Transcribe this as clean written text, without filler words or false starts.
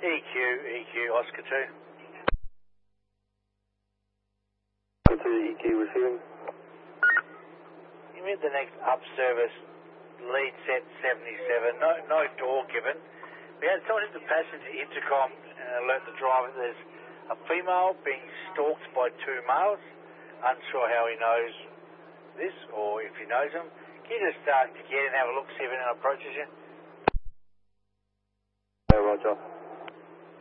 EQ, Oscar 2. Oscar 2, EQ receiving. You mean the next up service, lead set 77, no door given. We had someone hit the passenger intercom and alert the driver there's a female being stalked by two males. Unsure how he knows this or if he knows them. Can you just get and have a look, see if anyone approaches you? Yeah, Roger.